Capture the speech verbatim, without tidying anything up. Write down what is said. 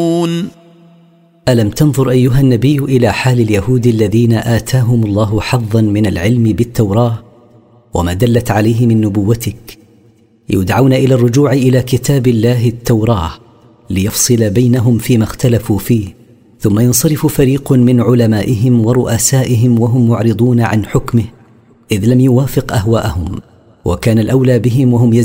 ألم تنظر أيها النبي إلى حال اليهود الذين آتاهم الله حظا من العلم بالتوراة وما دلت عليه من نبوتك، يدعون إلى الرجوع إلى كتاب الله التوراة ليفصل بينهم فيما اختلفوا فيه، ثم ينصرف فريق من علمائهم ورؤسائهم وهم معرضون عن حكمه إذ لم يوافق أهواءهم، وكان الأولى بهم وهم